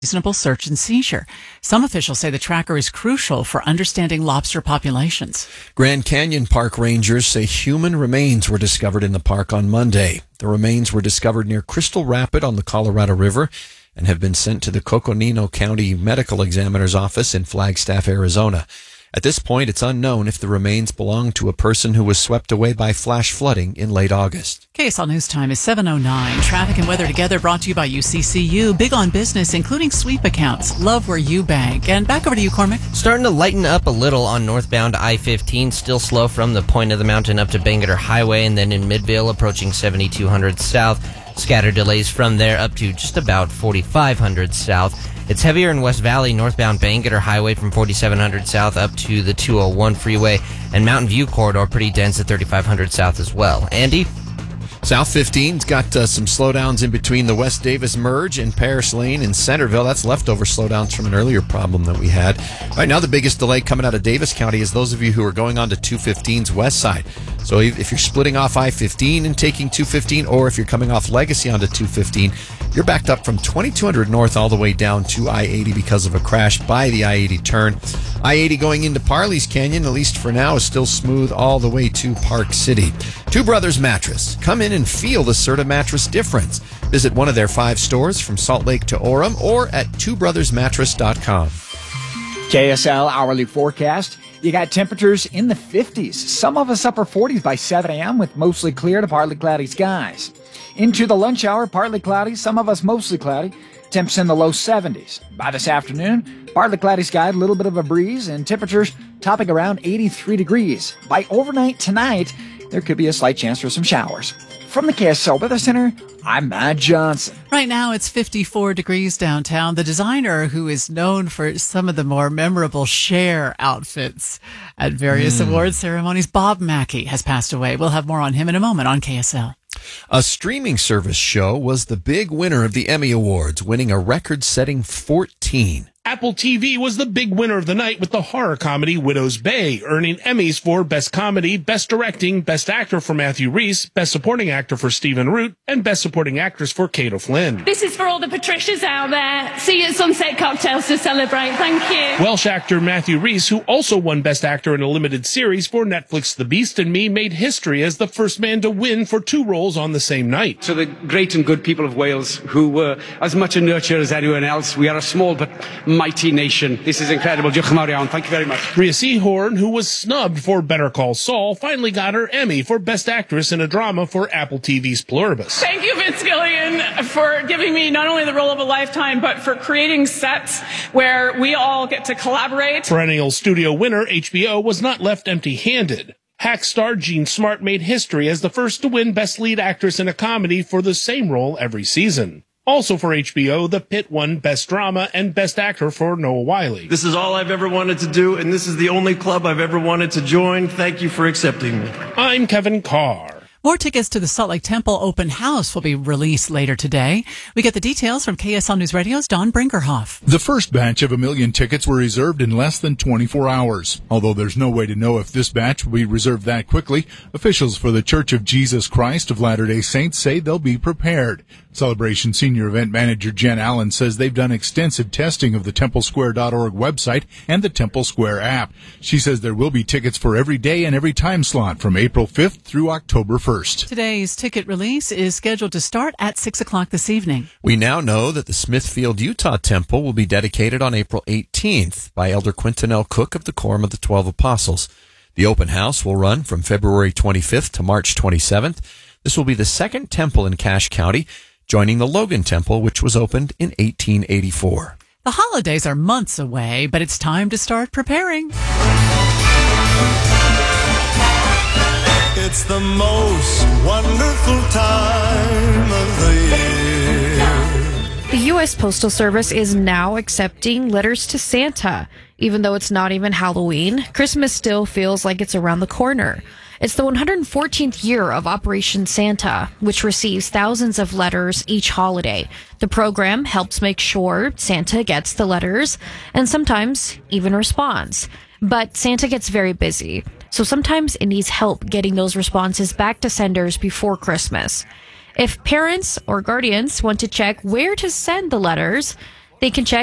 reasonable search and seizure. Some officials say the tracker is crucial for understanding lobster populations. Grand Canyon Park rangers say human remains were discovered in the park on Monday. The remains were discovered near Crystal Rapid on the Colorado River and have been sent to the Coconino County Medical Examiner's Office in Flagstaff, Arizona. At this point, it's unknown if the remains belong to a person who was swept away by flash flooding in late August. KSL News Time is 7:09. Traffic and weather together brought to you by UCCU. Big on business, including sweep accounts. Love where you bank. And back over to you, Cormac. Starting to lighten up a little on northbound I-15. Still slow from the point of the mountain up to Bangerter Highway, and then in Midvale approaching 7200 south. Scattered delays from there up to just about 4500 south. It's heavier in West Valley, northbound Bangerter Highway from 4700 south up to the 201 freeway, and Mountain View corridor pretty dense at 3500 south as well. Andy? South 15's got some slowdowns in between the West Davis Merge and Paris Lane in Centerville. That's leftover slowdowns from an earlier problem that we had. Right now, the biggest delay coming out of Davis County is those of you who are going on to 215's west side. So if you're splitting off I-15 and taking 215, or if you're coming off Legacy onto 215, you're backed up from 2200 north all the way down to I-80 because of a crash by the I-80 turn. I-80 going into Parley's Canyon, at least for now, is still smooth all the way to Park City. Two Brothers Mattress. Come in and feel the Serta mattress difference. Visit one of their 5 stores from Salt Lake to Orem or at twobrothersmattress.com. KSL hourly forecast. You got temperatures in the 50s. Some of us upper 40s by 7 a.m. with mostly clear to partly cloudy skies. Into the lunch hour, partly cloudy, some of us mostly cloudy. Temps in the low 70s. By this afternoon, partly cloudy sky, a little bit of a breeze, and temperatures topping around 83 degrees. By overnight tonight, there could be a slight chance for some showers. From the KSL Weather Center, I'm Matt Johnson. Right now, it's 54 degrees downtown. The designer who is known for some of the more memorable Cher outfits at various award ceremonies, Bob Mackie, has passed away. We'll have more on him in a moment on KSL. A streaming service show was the big winner of the Emmy Awards, winning a record-setting 14. Apple TV was the big winner of the night with the horror comedy Widow's Bay, earning Emmys for Best Comedy, Best Directing, Best Actor for Matthew Rhys, Best Supporting Actor for Stephen Root, and Best Supporting Actress for Kate O'Flynn. This is for all the Patricias out there. See you at Sunset Cocktails to celebrate. Thank you. Welsh actor Matthew Rhys, who also won Best Actor in a limited series for Netflix The Beast and Me, made history as the first man to win for 2 roles on the same night. To the great and good people of Wales, who were as much a nurture as anyone else, we are a small but mighty nation. This is incredible. Diolch yn fawr iawn. Thank you very much. Rhea Seehorn, who was snubbed for Better Call Saul, finally got her Emmy for Best Actress in a Drama for Apple TV's Pluribus. Thank you, Vince Gilligan, for giving me not only the role of a lifetime, but for creating sets where we all get to collaborate. Perennial studio winner HBO was not left empty-handed. Hack star Jean Smart made history as the first to win Best Lead Actress in a Comedy for the same role every season. Also for HBO, The Pit won Best Drama and Best Actor for Noah Wyle. This is all I've ever wanted to do, and this is the only club I've ever wanted to join. Thank you for accepting me. I'm Kevin Carr. More tickets to the Salt Lake Temple open house will be released later today. We get the details from KSL News Radio's Don Brinkerhoff. The first batch of 1 million tickets were reserved in less than 24 hours. Although there's no way to know if this batch will be reserved that quickly, officials for the Church of Jesus Christ of Latter-day Saints say they'll be prepared. Celebration Senior Event Manager Jen Allen says they've done extensive testing of the TempleSquare.org website and the Temple Square app. She says there will be tickets for every day and every time slot from April 5th through October 1st. Today's ticket release is scheduled to start at 6 o'clock this evening. We now know that the Smithfield, Utah Temple will be dedicated on April 18th by Elder Quinton L. Cook of the Quorum of the 12 Apostles. The open house will run from February 25th to March 27th. This will be the second temple in Cache County, joining the Logan Temple, which was opened in 1884. The holidays are months away, but it's time to start preparing. It's the most wonderful time of the year. The U.S. Postal Service is now accepting letters to Santa. Even though it's not even Halloween, Christmas still feels like it's around the corner. It's the 114th year of Operation Santa, which receives thousands of letters each holiday. The program helps make sure Santa gets the letters and sometimes even responds. But Santa gets very busy, so sometimes it needs help getting those responses back to senders before Christmas. If parents or guardians want to check where to send the letters, They can check